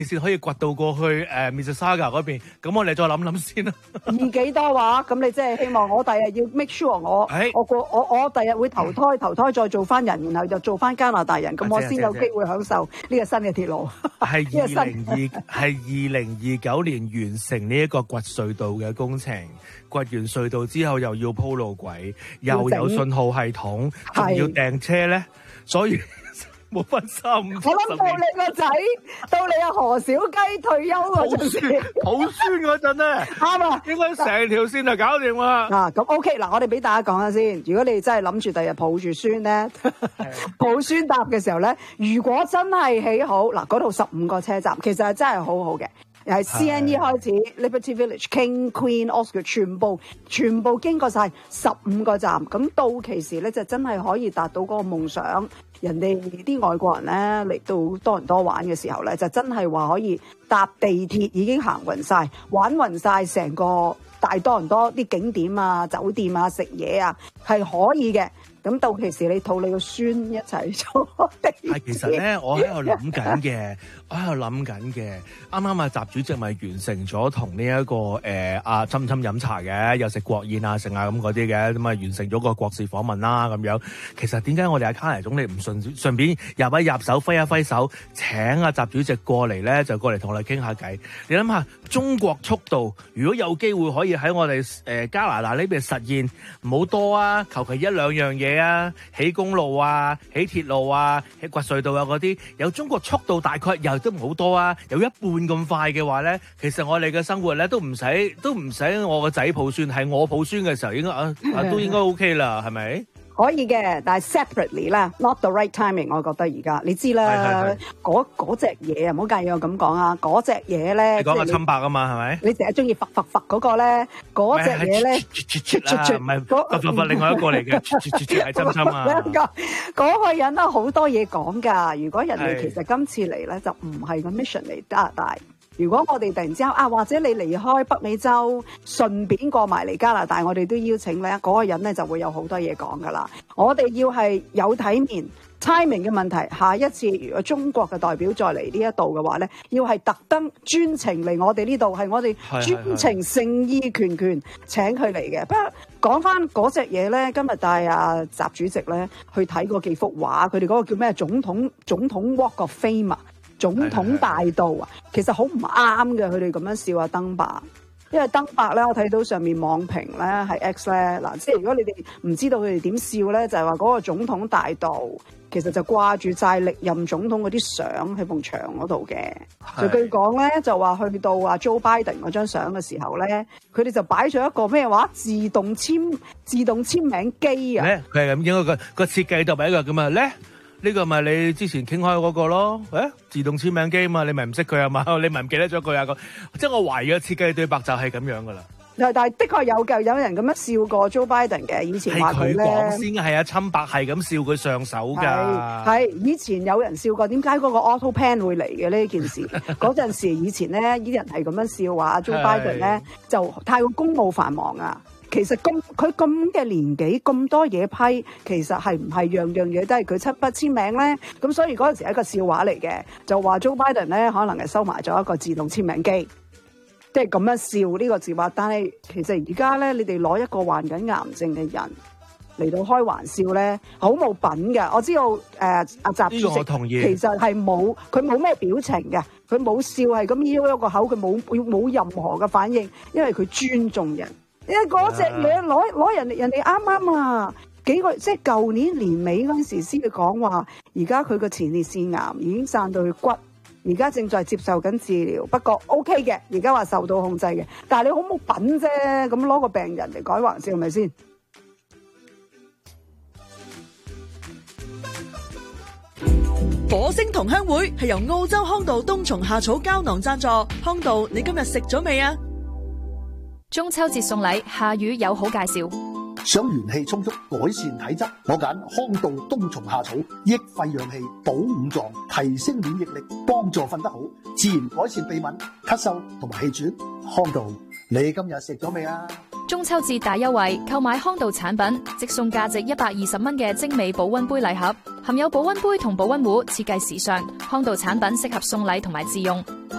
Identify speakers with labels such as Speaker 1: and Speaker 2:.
Speaker 1: 先可以掘到過去Mississauga 嗰邊，咁我哋再諗諗先啦。
Speaker 2: 二幾多話，咁你即係希望我第日要 make sure 我第日會投胎再做翻人，然後就做翻加拿大人，咁我先有機會享受呢個新嘅鐵路。
Speaker 1: 係2029年完成呢一個掘隧道嘅工程，掘完隧道之後又要鋪路軌，又有信號系統，仲要訂車咧，所以冇分3-5年。
Speaker 2: 我諗到你個仔，到你阿何小雞退休嗰陣時，
Speaker 1: 抱孫嗰陣咧，
Speaker 2: 啱啊，
Speaker 1: 應該成條線就搞掂啦。
Speaker 2: 嗱，咁 OK，嗱，我哋俾大家講下先。如果你真係諗住第日抱住孫咧，抱孫搭嘅時候咧，如果真係起好嗱，嗰度15個車站，其實係真係好好嘅。由 CNE 開始 ，Liberty Village、King、Queen、Oscar 全部經過晒15個站，咁到期時咧就真係可以達到嗰個夢想。人哋啲外國人咧嚟到多倫多玩嘅時候咧，就真係話可以搭地鐵已經行勻晒、玩勻晒成個大多倫多啲景點啊、酒店啊、食嘢啊，係可以嘅。咁到期時你抱你個孫一齊坐地鐵。
Speaker 1: 其實咧，我喺度諗緊嘅，啱啱習主席咪完成咗同呢一個侵飲茶嘅，又食國宴啊、剩啊咁嗰啲嘅，咁啊完成咗個國事訪問啦咁樣。其實點解我哋阿卡尼總理唔順便入一入手揮一揮手，請阿習主席過嚟咧，就過嚟同我哋傾下偈？你諗下，中國速度如果有機會可以喺我哋加拿大呢邊實現，唔好多啊，求其1-2樣嘢啊，起公路啊，起鐵路啊，起掘隧道啊嗰啲，有中國速度大概又都唔好多啊，有一半咁快嘅話咧，其實我哋嘅生活咧都唔使我個仔抱孫，係我抱孫嘅時候應該都應該 OK 啦，係咪？
Speaker 2: 可以嘅，但係 separately 啦 ，not the right timing。我覺得而家你知啦，嗰隻嘢啊，唔好介意我咁講啊，嗰隻嘢咧，
Speaker 1: 你講個侵白啊嘛，係咪？
Speaker 2: 你成日中意佛嗰個咧，嗰隻嘢咧，
Speaker 1: 唔係佛另外一個嚟嘅，係侵啊！
Speaker 2: 嗰個人都好多嘢講㗎。如果人哋其實今次嚟咧，就唔係個 mission 嚟加拿大。如果我哋突然之間或者你離開北美洲，順便過埋嚟加拿大，我哋都邀請咧，嗰個人咧就會有好多嘢講噶啦。我哋要係有體面 timing 嘅問題。下一次如果中國嘅代表再嚟呢一度嘅話咧，要係特登專程嚟我哋呢度，係我哋專程誠意拳請佢嚟嘅。不過講翻嗰隻嘢咧，今日帶阿習主席咧去睇過幾幅畫，佢哋嗰個叫咩？總統 Walk of Fame 啊！總統大道啊，其實好唔啱嘅，佢哋咁樣笑阿登伯，因為登伯咧，我睇到上面網評咧係 X 咧，嗱，即係如果你哋唔知道佢哋點笑咧，就係話嗰個總統大道其實就掛住晒歷任總統嗰啲相喺埲牆嗰度嘅。就據講咧，就話去到阿 Joe Biden 嗰張相嘅時候咧，佢哋就擺咗一個咩話自動簽名機啊。
Speaker 1: 咧佢係咁應該個設計就係一個咁啊咧。呢個咪你之前傾開嗰個咯？自動簽名機嘛，你咪唔識佢啊嘛？你咪唔記得咗佢啊？即係我懷疑嘅設計對白就係咁樣噶啦。
Speaker 2: 但係的確有人咁樣笑過 Joe Biden 嘅，以前話佢咧，係佢講
Speaker 1: 先係啊，侵白係咁笑佢上手㗎。
Speaker 2: 係以前有人笑過，點解嗰個 Auto Pen 會嚟嘅呢件事？嗰陣時以前咧，啲人係咁樣笑話 Joe Biden 咧，就太過公務繁忙啊。其實佢咁嘅年紀咁多嘢批，其實係唔係樣嘢都係佢親筆簽名咧？咁所以嗰陣時係一個笑話嚟嘅，就話 Joe Biden 咧可能係收埋咗一個自動簽名機，即係咁樣笑呢個字話。但係其實而家咧，你哋攞一個患緊癌症嘅人嚟到開玩笑咧，好冇品嘅。我知道阿習主席，
Speaker 1: 我同意，
Speaker 2: 其實係佢冇咩表情嘅，佢冇笑係咁喐一個口，佢冇任何嘅反應，因為佢尊重人。因為嗰隻嘢攞人哋啱啱啊即係舊年年尾嗰陣時先至講話，而家佢個前列腺癌已經散到去骨，而家正在接受緊治療，不過 OK 嘅，而家話受到控制嘅。但係你好冇品啫，咁攞個病人嚟改玩笑係咪先？
Speaker 3: 火星同鄉會係由澳洲康道冬蟲夏草膠囊贊助。康道，你今日食咗未啊？
Speaker 4: 中秋節送禮，夏雨有好介紹。
Speaker 5: 想元氣充足，改善體質，我揀康道冬蟲夏草，益肺養氣，補五臟，提升免疫力，幫助瞓得好，自然改善鼻敏、咳嗽同埋氣喘。康道，你今日食咗未啊？
Speaker 4: 中秋節大優惠，購買康道產品，即送價值120蚊嘅精美保溫杯禮盒， 含有保溫杯同保溫壺，設計時尚，康道產品適合送禮同埋自用。